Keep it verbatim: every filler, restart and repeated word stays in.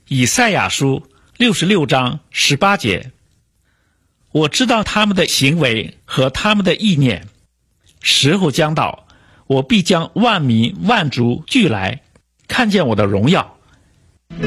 以赛亚书六十六章十八节，我知道他们的行为和他们的意念，时候将到，我必将万民万族聚来，看见我的荣耀。